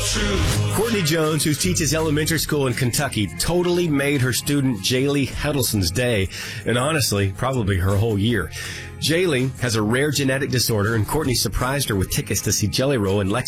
true. Courtney Jones, who teaches elementary school in Kentucky, totally made her student Jaylee Hedelson's day, and honestly, probably her whole year. Jaylee has a rare genetic disorder, and Courtney surprised her with tickets to see Jelly Roll in Lexington.